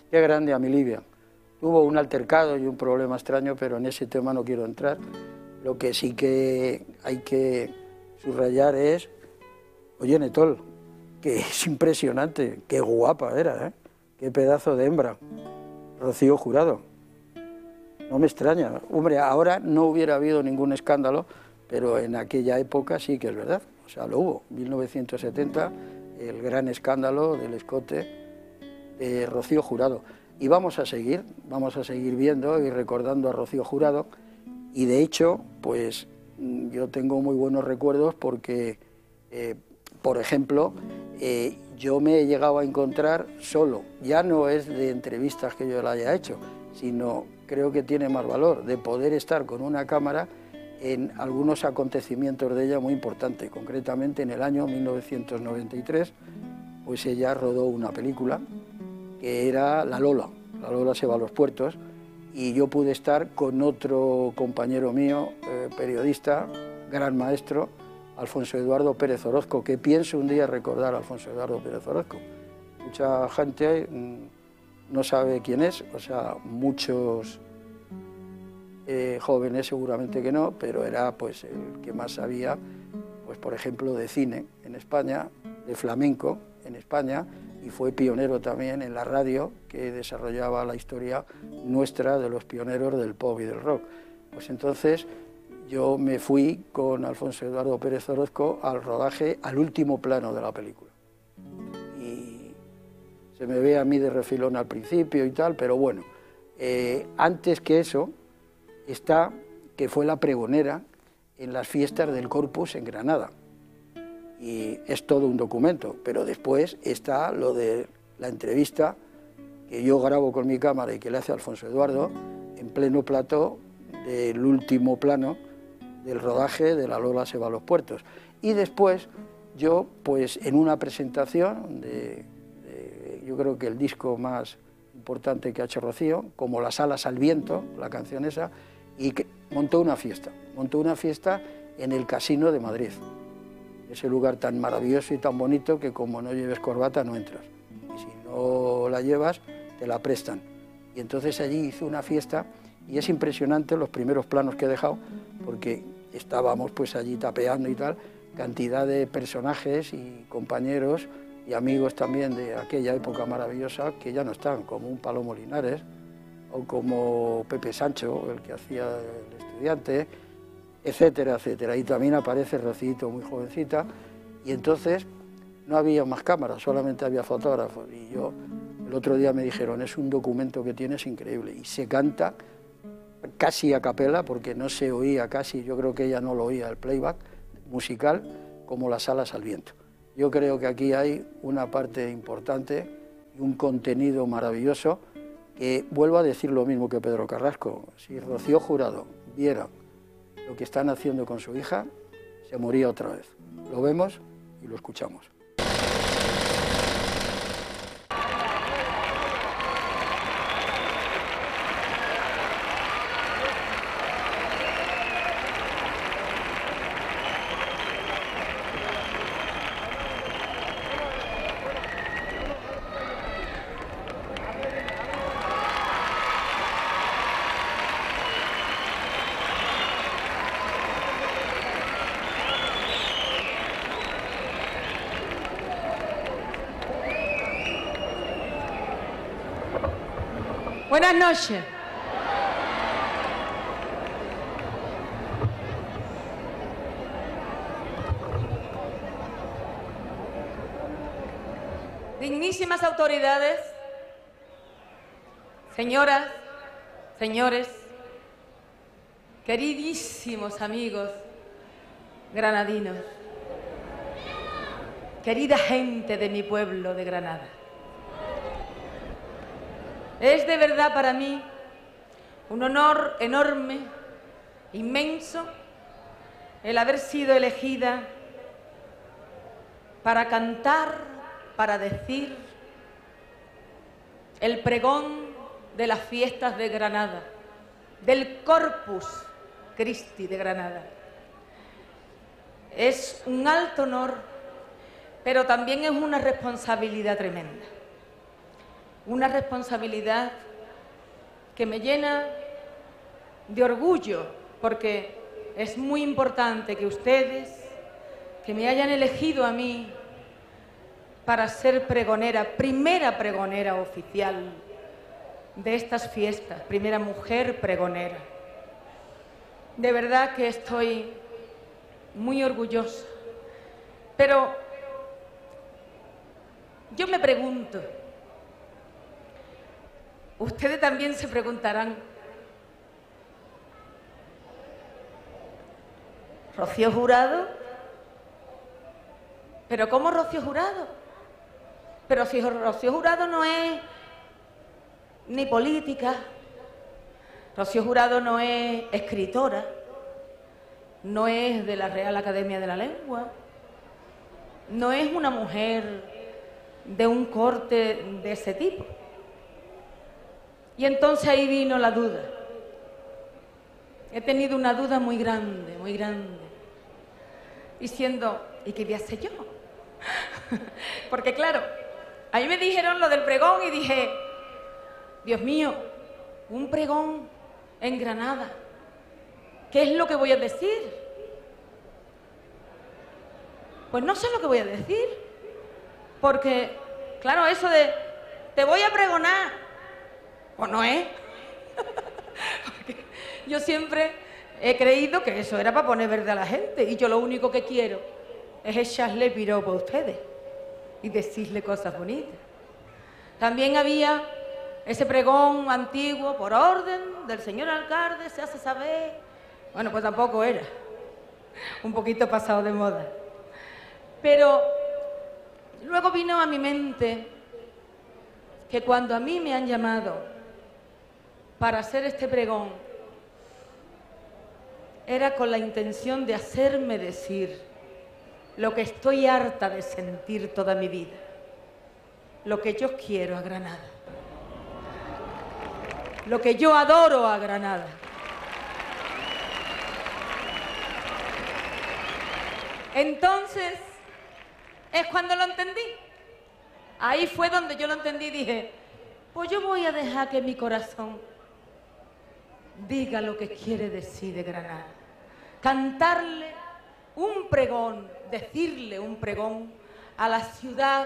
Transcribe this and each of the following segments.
Qué grande Amilibia. Tuvo un altercado y un problema extraño, pero en ese tema no quiero entrar. Lo que sí que hay que subrayar es Ollene Tol, que es impresionante, qué guapa era, ¿eh? Qué pedazo de hembra. Rocío Jurado. No me extraña. Hombre, ahora no hubiera habido ningún escándalo, pero en aquella época sí que es verdad. O sea, lo hubo. 1970, el gran escándalo del escote de Rocío Jurado. Y vamos a seguir viendo y recordando a Rocío Jurado. Y de hecho, pues yo tengo muy buenos recuerdos porque, por ejemplo, yo me he llegado a encontrar solo, ya no es de entrevistas que yo la haya hecho, sino creo que tiene más valor de poder estar con una cámara en algunos acontecimientos de ella muy importantes. Concretamente en el año 1993, pues ella rodó una película que era La Lola se va a los puertos, y yo pude estar con otro compañero mío, periodista, gran maestro, Alfonso Eduardo Pérez Orozco, que pienso un día recordar a Alfonso Eduardo Pérez Orozco. Mucha gente no sabe quién es, o sea, muchos jóvenes seguramente que no, pero era pues el que más sabía, pues por ejemplo, de cine en España, de flamenco en España, y fue pionero también en la radio, que desarrollaba la historia nuestra de los pioneros del pop y del rock. Pues entonces yo me fui con Alfonso Eduardo Pérez Orozco al rodaje, al último plano de la película. Y se me ve a mí de refilón al principio y tal, pero bueno, antes que eso está que fue la pregonera en las fiestas del Corpus en Granada. Y es todo un documento, pero después está lo de la entrevista que yo grabo con mi cámara y que le hace Alfonso Eduardo en pleno plató del último plano del rodaje de La Lola se va a los puertos. Y después yo, pues en una presentación yo creo que el disco más importante que ha hecho Rocío, como Las alas al viento, la canción esa, y que montó una fiesta en el Casino de Madrid. Ese lugar tan maravilloso y tan bonito que como no lleves corbata no entras. Y si no la llevas, te la prestan. Y entonces allí hizo una fiesta y es impresionante los primeros planos que he dejado, porque estábamos pues allí tapeando y tal, cantidad de personajes y compañeros y amigos también de aquella época maravillosa que ya no están, como un Palomo Linares o como Pepe Sancho, el que hacía El Estudiante, etcétera, etcétera. Y también aparece Rocito, muy jovencita, y entonces no había más cámaras, solamente había fotógrafos. Y yo, el otro día me dijeron, es un documento que tienes increíble, y se canta casi a capela, porque no se oía casi, yo creo que ella no lo oía, el playback musical, como Las alas al viento. Yo creo que aquí hay una parte importante y un contenido maravilloso, que vuelvo a decir lo mismo que Pedro Carrasco, si Rocío Jurado viera lo que están haciendo con su hija, se moría otra vez. Lo vemos y lo escuchamos. Buenas noches. Dignísimas autoridades, señoras, señores, queridísimos amigos granadinos, querida gente de mi pueblo de Granada. Es de verdad para mí un honor enorme, inmenso, el haber sido elegida para cantar, para decir el pregón de las fiestas de Granada, del Corpus Christi de Granada. Es un alto honor, pero también es una responsabilidad tremenda. una responsabilidad que me llena de orgullo, porque es muy importante que ustedes, que me hayan elegido a mí para ser pregonera, primera pregonera oficial de estas fiestas, primera mujer pregonera. De verdad que estoy muy orgullosa. Pero yo me pregunto, ustedes también se preguntarán, ¿Rocío Jurado? ¿Pero cómo Rocío Jurado? Pero si Rocío Jurado no es ni política, Rocío Jurado no es escritora, no es de la Real Academia de la Lengua, no es una mujer de un corte de ese tipo. Y entonces ahí vino la duda. He tenido una duda muy grande, diciendo, ¿y qué voy a hacer yo? Porque claro, a mí me dijeron lo del pregón y dije, Dios mío, un pregón en Granada, ¿qué es lo que voy a decir? Pues no sé lo que voy a decir, porque, claro, eso de, te voy a pregonar, pues no es. Porque yo siempre he creído que eso era para poner verde a la gente, y yo lo único que quiero es echarle piropo a ustedes y decirle cosas bonitas. También había ese pregón antiguo, por orden del señor alcalde, se hace saber. Bueno, pues tampoco era. Un poquito pasado de moda. Pero luego vino a mi mente que cuando a mí me han llamado para hacer este pregón, era con la intención de hacerme decir lo que estoy harta de sentir toda mi vida, lo que yo quiero a Granada, lo que yo adoro a Granada. Entonces, es cuando lo entendí. Ahí fue donde yo lo entendí y dije, pues yo voy a dejar que mi corazón diga lo que quiere decir de Granada. Cantarle un pregón, decirle un pregón a la ciudad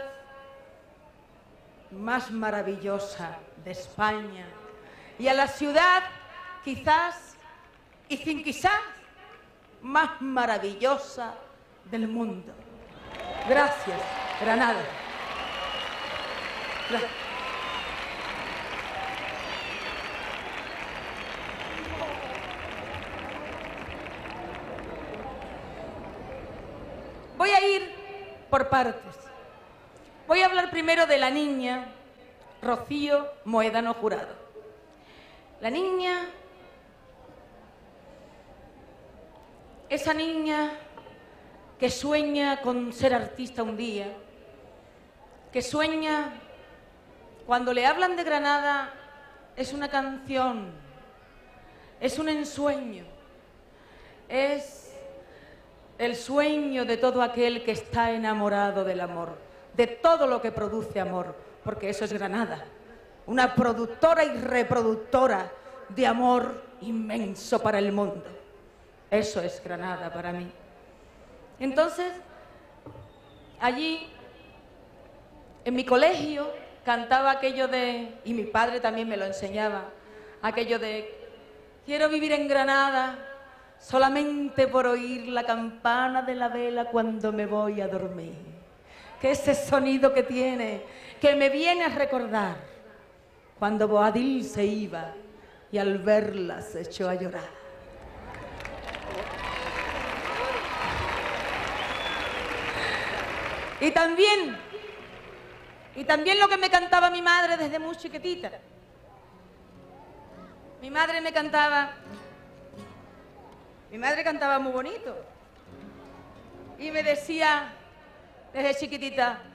más maravillosa de España y a la ciudad quizás, y sin quizás, más maravillosa del mundo. Gracias, Granada. Gracias. Voy a ir por partes. Voy a hablar primero de la niña Rocío Moedano Jurado. La niña, esa niña que sueña con ser artista un día, que sueña, cuando le hablan de Granada, es una canción, es un ensueño, es el sueño de todo aquel que está enamorado del amor, de todo lo que produce amor, porque eso es Granada, una productora y reproductora de amor inmenso para el mundo. Eso es Granada para mí. Entonces, allí, en mi colegio, cantaba aquello de, y mi padre también me lo enseñaba, aquello de, quiero vivir en Granada, solamente por oír la campana de la vela cuando me voy a dormir. Que ese sonido que tiene, que me viene a recordar cuando Boadil se iba y al verla se echó a llorar. Y también lo que me cantaba mi madre desde muy chiquitita. Mi madre cantaba muy bonito y me decía desde chiquitita,